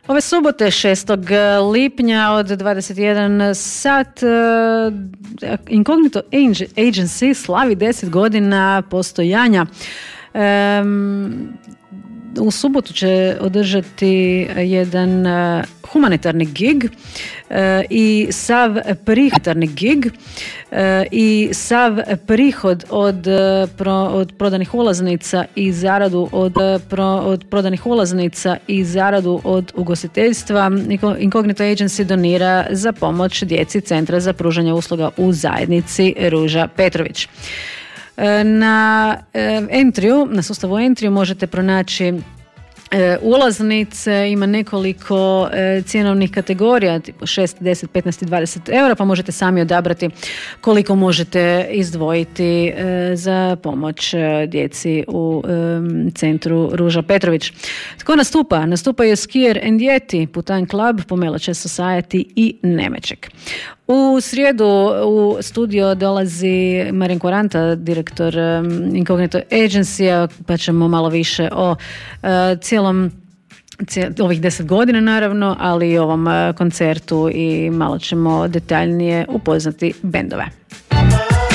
Ove subote 6. lipnja od 21 sat Incognito Agency slavi 10 godina postojanja. U subotu će održati jedan humanitarni gig i sav prihod od prodanih ulaznica i zaradu od prodanih ulaznica i zaradu od ugostiteljstva Incognito Agency donira za pomoć djeci Centra za pružanje usluga u zajednici Ruža Petrović. Na sustavu Entriju možete pronaći ulaznice, ima nekoliko cjenovnih kategorija, tipu 6, 10, 15 i 20 eura, pa možete sami odabrati koliko možete izdvojiti za pomoć djeci u centru Ruža Petrović. Tko nastupa? Nastupaju Skier and Yeti, Putan Club, Pomelače Society i Nemeček. U srijedu u studio dolazi Marijan Koranta, direktor Incognito Agency, pa ćemo malo više o ovih 10 godina naravno, ali i ovom koncertu i malo ćemo detaljnije upoznati bendove.